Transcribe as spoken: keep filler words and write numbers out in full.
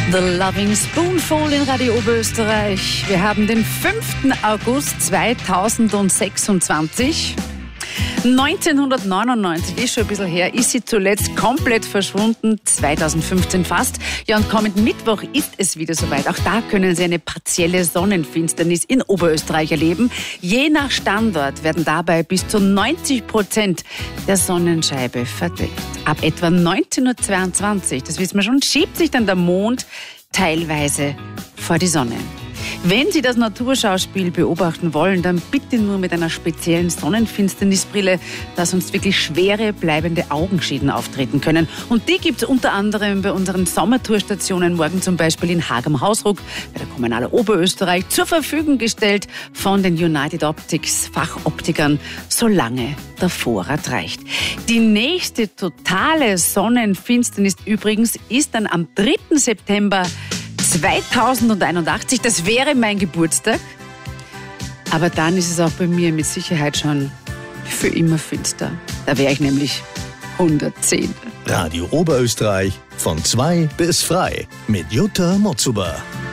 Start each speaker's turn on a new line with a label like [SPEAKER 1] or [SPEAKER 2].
[SPEAKER 1] The Loving Spoonful in Radio Oberösterreich. Wir haben den fünften August zweitausendsechsundzwanzig. neunzehnhundertneunundneunzig, ist schon ein bisschen her, ist sie zuletzt komplett verschwunden, zweitausendfünfzehn fast. Ja, und kommenden Mittwoch ist es wieder soweit. Auch da können Sie eine partielle Sonnenfinsternis in Oberösterreich erleben. Je nach Standort werden dabei bis zu neunzig Prozent der Sonnenscheibe verdeckt. Ab etwa neunzehn Uhr zweiundzwanzig, das wissen wir schon, schiebt sich dann der Mond teilweise vor die Sonne. Wenn Sie das Naturschauspiel beobachten wollen, dann bitte nur mit einer speziellen Sonnenfinsternisbrille, da sonst wirklich schwere, bleibende Augenschäden auftreten können. Und die gibt es unter anderem bei unseren Sommertourstationen, morgen zum Beispiel in Haag am Hausruck, bei der Kommunale Oberösterreich, zur Verfügung gestellt von den United Optics Fachoptikern, solange der Vorrat reicht. Die nächste totale Sonnenfinsternis übrigens ist dann am dritten September zweitausendeinundachtzig, das wäre mein Geburtstag. Aber dann ist es auch bei mir mit Sicherheit schon für immer finster. Da wäre ich nämlich hundertzehn.
[SPEAKER 2] Radio Oberösterreich von zwei bis frei mit Jutta Motzuber.